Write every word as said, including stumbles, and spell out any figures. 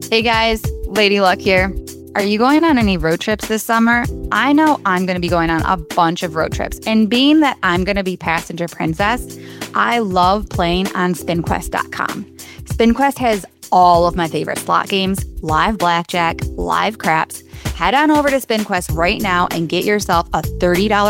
Hey guys, Lady Luck here. Are you going on any road trips this summer? I know I'm going to be going on a bunch of road trips. And being that I'm going to be passenger princess, I love playing on spin quest dot com. SpinQuest has all of my favorite slot games, live blackjack, live craps. Head on over to SpinQuest right now and get yourself a thirty dollars